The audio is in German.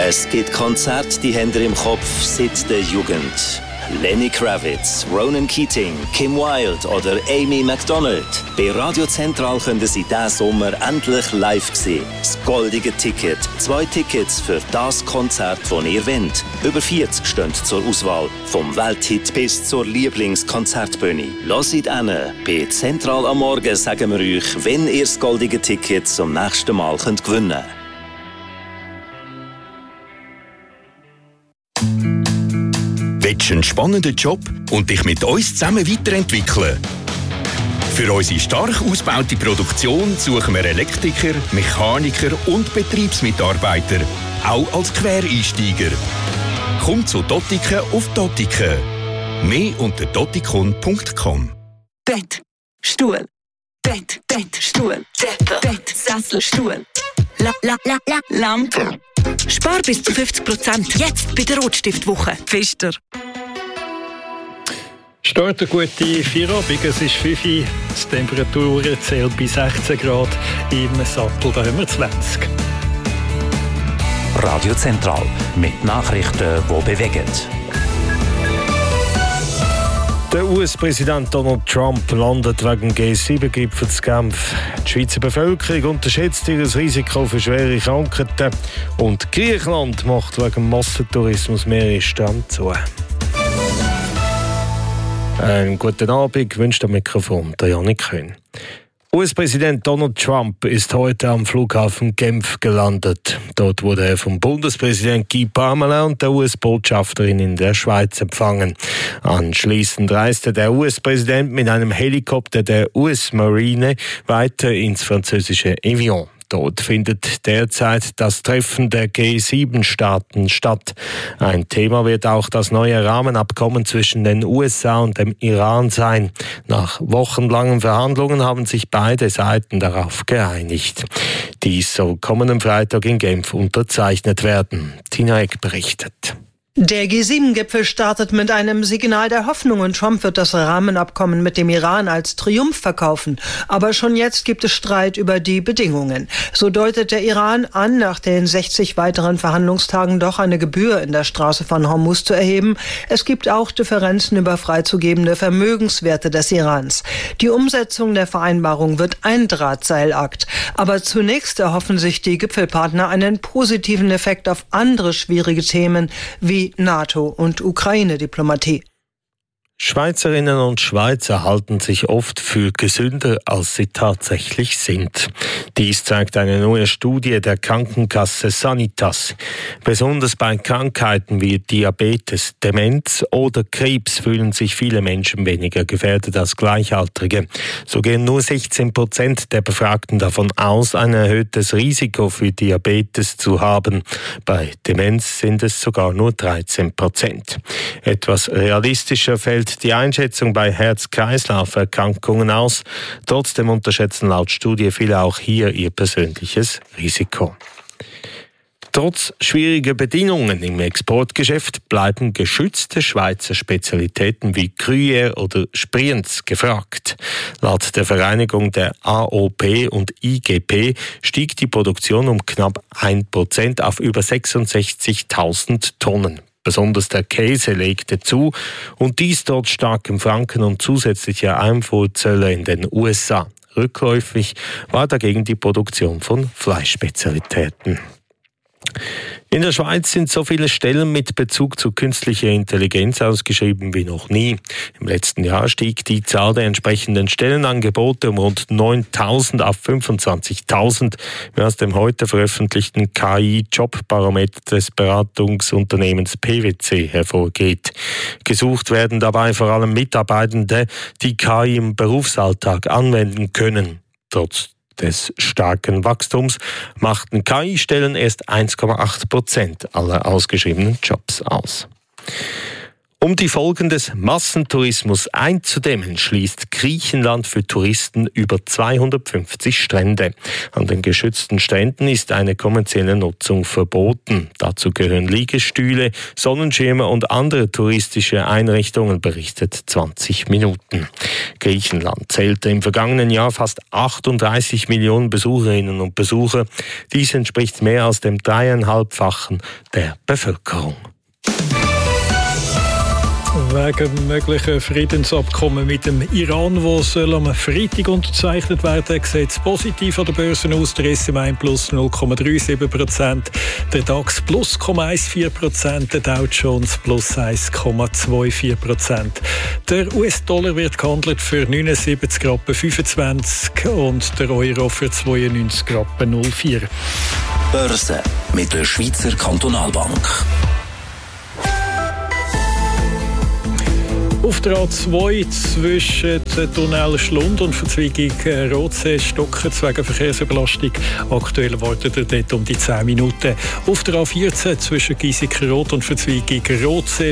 Es gibt Konzerte, die haben ihr im Kopf seit der Jugend. Lenny Kravitz, Ronan Keating, Kim Wilde oder Amy MacDonald. Bei Radio Zentral können Sie diesen Sommer endlich live sehen. Das goldige Ticket. 2 Tickets für das Konzert, das ihr wollt. Über 40 stehen zur Auswahl. Vom Welthit bis zur Lieblingskonzertbühne. Hört hin. Bei Zentral am Morgen sagen wir euch, wenn ihr das goldige Ticket zum nächsten Mal gewinnen könnt. Willst du einen spannenden Job und dich mit uns zusammen weiterentwickeln? Für unsere stark ausgebaute Produktion suchen wir Elektriker, Mechaniker und Betriebsmitarbeiter, auch als Quereinsteiger. Komm zu Dottiken auf Dottiken. Mehr unter dottikon.com. Bett, Stuhl, Bett, Stuhl, Bett, Sessel, Stuhl, Lampe. Spar bis zu 50%. Jetzt bei der Rotstiftwoche. Pfister. Start eine gute Feierabend. Es ist 5 Uhr. Die Temperatur zählt bei 16 Grad. Im Sattel da haben wir 20. Radio Zentral mit Nachrichten, die bewegen. Der US-Präsident Donald Trump landet wegen G7-Gipfel zu Genf. Die Schweizer Bevölkerung unterschätzt ihr Risiko für schwere Krankheiten. Und Griechenland macht wegen Massentourismus mehrere Strände zu. Einen guten Abend wünscht am Mikrofon der Janik Köhn. US-Präsident Donald Trump ist heute am Flughafen Genf gelandet. Dort wurde er vom Bundespräsident Guy Parmelin und der US-Botschafterin in der Schweiz empfangen. Anschließend reiste der US-Präsident mit einem Helikopter der US-Marine weiter ins französische Evian. Dort findet derzeit das Treffen der G7-Staaten statt. Ein Thema wird auch das neue Rahmenabkommen zwischen den USA und dem Iran sein. Nach wochenlangen Verhandlungen haben sich beide Seiten darauf geeinigt. Dies soll kommenden Freitag in Genf unterzeichnet werden. Tina Eck berichtet. Der G7-Gipfel startet mit einem Signal der Hoffnung und Trump wird das Rahmenabkommen mit dem Iran als Triumph verkaufen. Aber schon jetzt gibt es Streit über die Bedingungen. So deutet der Iran an, nach den 60 weiteren Verhandlungstagen doch eine Gebühr in der Straße von Hormuz zu erheben. Es gibt auch Differenzen über freizugebende Vermögenswerte des Irans. Die Umsetzung der Vereinbarung wird ein Drahtseilakt. Aber zunächst erhoffen sich die Gipfelpartner einen positiven Effekt auf andere schwierige Themen wie NATO- und Ukraine-Diplomatie. Schweizerinnen und Schweizer halten sich oft für gesünder, als sie tatsächlich sind. Dies zeigt eine neue Studie der Krankenkasse Sanitas. Besonders bei Krankheiten wie Diabetes, Demenz oder Krebs fühlen sich viele Menschen weniger gefährdet als Gleichaltrige. So gehen nur 16% der Befragten davon aus, ein erhöhtes Risiko für Diabetes zu haben. Bei Demenz sind es sogar nur 13%. Etwas realistischer fällt die Einschätzung bei Herz-Kreislauf-Erkrankungen aus. Trotzdem unterschätzen laut Studie viele auch hier ihr persönliches Risiko. Trotz schwieriger Bedingungen im Exportgeschäft bleiben geschützte Schweizer Spezialitäten wie Gruyère oder Sprienz gefragt. Laut der Vereinigung der AOP und IGP stieg die Produktion um knapp 1% auf über 66.000 Tonnen. Besonders der Käse legte zu und dies trotz starkem Franken und zusätzlicher Einfuhrzölle in den USA. Rückläufig war dagegen die Produktion von Fleischspezialitäten. In der Schweiz sind so viele Stellen mit Bezug zu künstlicher Intelligenz ausgeschrieben wie noch nie. Im letzten Jahr stieg die Zahl der entsprechenden Stellenangebote um rund 9.000 auf 25.000, wie aus dem heute veröffentlichten KI-Jobbarometer des Beratungsunternehmens PwC hervorgeht. Gesucht werden dabei vor allem Mitarbeitende, die KI im Berufsalltag anwenden können. Trotz des starken Wachstums machten KI-Stellen erst 1,8% aller ausgeschriebenen Jobs aus. Um die Folgen des Massentourismus einzudämmen, schließt Griechenland für Touristen über 250 Strände. An den geschützten Stränden ist eine kommerzielle Nutzung verboten. Dazu gehören Liegestühle, Sonnenschirme und andere touristische Einrichtungen, berichtet 20 Minuten. Griechenland zählte im vergangenen Jahr fast 38 Millionen Besucherinnen und Besucher. Dies entspricht mehr als dem 3,5-fachen der Bevölkerung. Wegen möglichen Friedensabkommen mit dem Iran, die am Freitag unterzeichnet werden, sieht es positiv an der Börse aus. Der S&P plus 0,37%, der DAX plus 0,14%, der Dow Jones plus 1,24%. Der US-Dollar wird gehandelt für 79,25 Rappen und der Euro für 92,04 Rappen. Börse mit der Schweizer Kantonalbank. Auf der A2 zwischen Tunnel Schlund und Verzweigung Rothsee stocken wegen Verkehrsüberlastung. Aktuell wartet er dort um die 10 Minuten. Auf der A14 zwischen Giesiker-Rot und Verzweigung Rothsee